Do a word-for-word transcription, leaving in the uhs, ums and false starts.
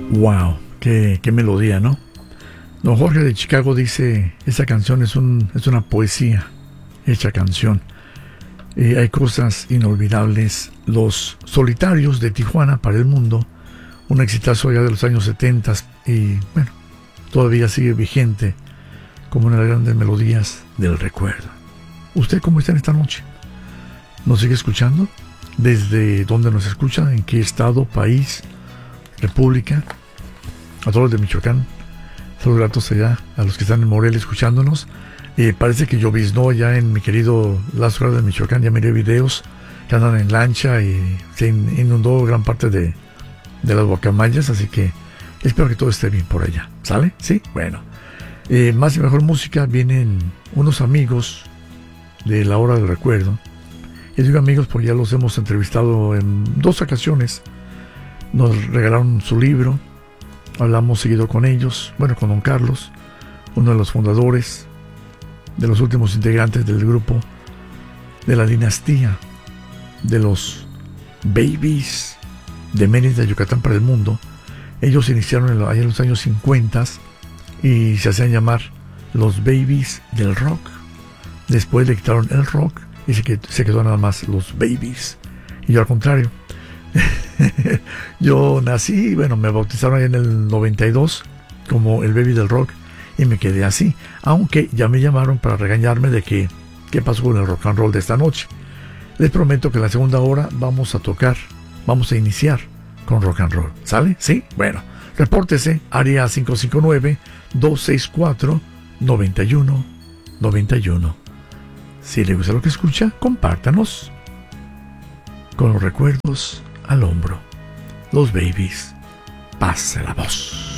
Wow, qué, qué melodía, ¿no? Don Jorge de Chicago dice, esa canción es, un, es una poesía hecha canción. Eh, hay cosas inolvidables. Los Solitarios de Tijuana para el mundo, un exitazo ya de los años setenta y bueno, todavía sigue vigente como una de las grandes melodías del recuerdo. ¿Usted cómo está en esta noche? ¿Nos sigue escuchando? ¿Desde dónde nos escucha? ¿En qué estado, país, república? A todos los de Michoacán, saludos gratos allá, a los que están en Morelia escuchándonos. Eh, parece que lloviznó ya en mi querido Lázaro de Michoacán. Ya miré videos que andan en lancha y se inundó gran parte de, de las guacamayas, así que espero que todo esté bien por allá. ¿Sale? ¿Sí? Bueno. Eh, más y mejor música. Vienen unos amigos de la hora del recuerdo. Y digo amigos porque ya los hemos entrevistado en dos ocasiones. Nos regalaron su libro. Hablamos seguido con ellos. Bueno, con don Carlos, uno de los fundadores, de los últimos integrantes del grupo, de la dinastía de los Babies de Mérida, Yucatán para el mundo. Ellos iniciaron en, allá en los años cincuenta y se hacían llamar los Babies del Rock. Después le quitaron el rock y se quedó, se quedó nada más los Babies. Y yo al contrario. Yo nací, bueno, me bautizaron en el noventa y dos como el Baby del Rock y me quedé así, aunque ya me llamaron para regañarme de que qué pasó con el rock and roll de esta noche. Les prometo que en la segunda hora vamos a tocar, vamos a iniciar con rock and roll. ¿Sale? ¿Sí? Bueno, repórtese, área cinco cinco nueve, dos seis cuatro, nueve uno nueve uno. Si le gusta lo que escucha, compártanos. Con los recuerdos al hombro, los Babies, pase la voz.